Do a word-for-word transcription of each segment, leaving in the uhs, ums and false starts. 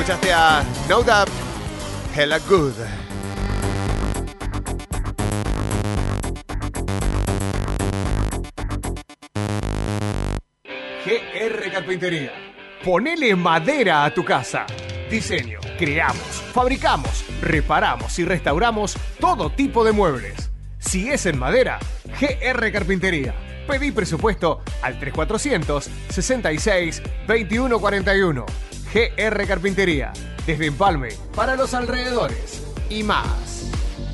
Escuchaste a No Doubt, Hella Good. G R Carpintería. Ponele madera a tu casa. Diseño, creamos, fabricamos, reparamos y restauramos todo tipo de muebles. Si es en madera, G R Carpintería. Pedí presupuesto al tres cuatrocientos, sesenta y seis, veintiuno cuarenta y uno. G R Carpintería. Desde Empalme para los alrededores y más.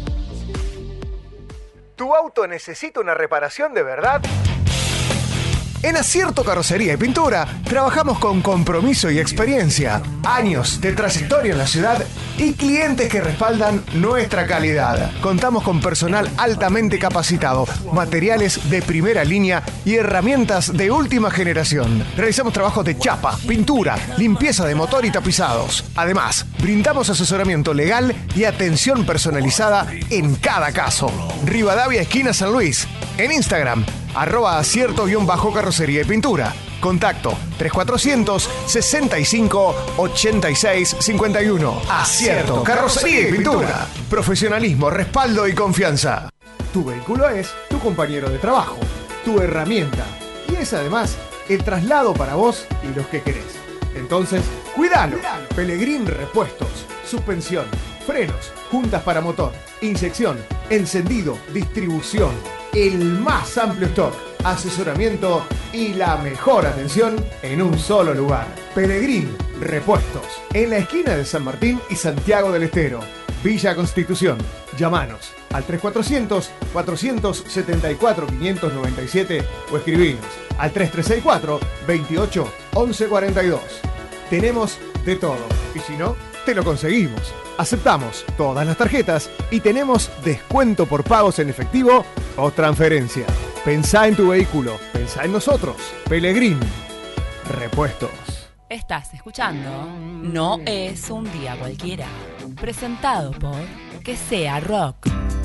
¿Tu auto necesita una reparación de verdad? En Acierto Carrocería y Pintura trabajamos con compromiso y experiencia, años de trayectoria en la ciudad y clientes que respaldan nuestra calidad. Contamos con personal altamente capacitado, materiales de primera línea y herramientas de última generación. Realizamos trabajos de chapa, pintura, limpieza de motor y tapizados. Además, brindamos asesoramiento legal y atención personalizada en cada caso. Rivadavia, esquina San Luis. En Instagram, arroba acierto-carrocería y pintura. Contacto tres cuatrocientos, sesenta y cinco, ochenta y seis, cincuenta y uno. Acierto Carrocería y Pintura. Profesionalismo, respaldo y confianza. Tu vehículo es tu compañero de trabajo, tu herramienta. Y es además el traslado para vos y los que querés. Entonces, cuidalo. Pelegrín Repuestos. Suspensión, frenos, juntas para motor, inyección, encendido, distribución. El más amplio stock, asesoramiento y la mejor atención en un solo lugar. Pelegrín Repuestos, en la esquina de San Martín y Santiago del Estero, Villa Constitución. Llámanos al tres cuatrocientos, cuatrocientos setenta y cuatro, quinientos noventa y siete o escribinos al tres tres seis cuatro, veintiocho, once cuarenta y dos. Tenemos de todo y si no, te lo conseguimos. Aceptamos todas las tarjetas y tenemos descuento por pagos en efectivo o transferencia. Pensá en tu vehículo, pensá en nosotros. Pelegrín Repuestos. Estás escuchando No es un día cualquiera. Presentado por Que Sea Rock.